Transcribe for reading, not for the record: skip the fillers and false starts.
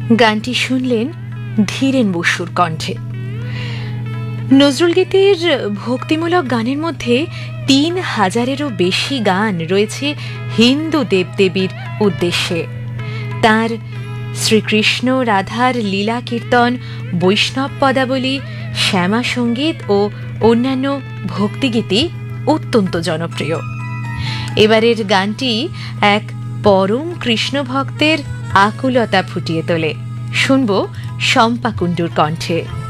গানটি শুনলেন ধীরেন বসুর কণ্ঠে। নজরুলগীতির ভক্তিমূলক গানের মধ্যে ৩,০০০-এরও বেশি গান রয়েছে হিন্দু দেবদেবীর উদ্দেশ্যে। তাঁর শ্রীকৃষ্ণ রাধার লীলা কীর্তন, বৈষ্ণব পদাবলী, শ্যামা সঙ্গীত ও অন্যান্য ভক্তিগীতি অত্যন্ত জনপ্রিয়। এবারের গানটি এক পরম কৃষ্ণ ভক্তের আকুলতা ফুটিয়ে তোলে। শুনব শম্পা কুণ্ডুর কণ্ঠে।